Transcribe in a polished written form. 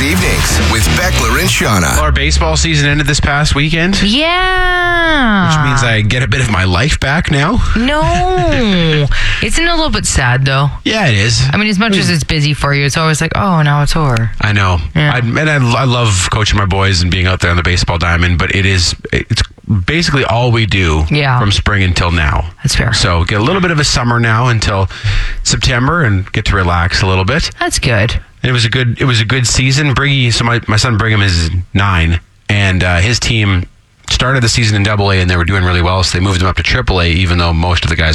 Weekdays evenings with Beckler and Shauna. Our baseball season ended this past weekend, Yeah. which means I get a bit of my life back now. No. Isn't it a little bit sad, though? Yeah, it is. I mean, as much as it's busy for you, it's always like, oh, now it's over. I know. Yeah. I love coaching my boys and being out there on the baseball diamond, but it's basically all we do from spring until now. That's fair. So get a little bit of a summer now until September and get to relax a little bit. That's good. And it was a good season. Briggy, so my son Brigham is 9, and his team started the season in AA, and they were doing really well, so they moved him up to AAA, even though most of the guys